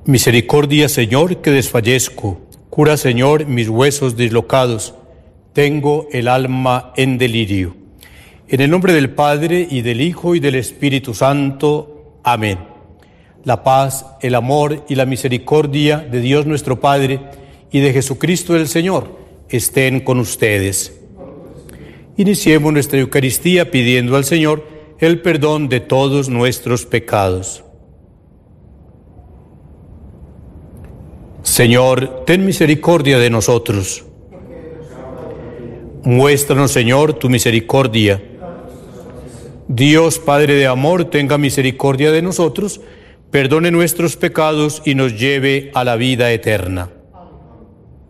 Misericordia, Señor, que desfallezco. Cura, Señor, mis huesos dislocados. Tengo el alma en delirio. En el nombre del Padre, y del Hijo, y del Espíritu Santo. Amén. La paz, el amor y la misericordia de Dios nuestro Padre y de Jesucristo el Señor estén con ustedes. Iniciemos nuestra Eucaristía pidiendo al Señor el perdón de todos nuestros pecados. Señor, ten misericordia de nosotros. Muéstranos, Señor, tu misericordia. Dios, Padre de amor, tenga misericordia de nosotros, perdone nuestros pecados y nos lleve a la vida eterna.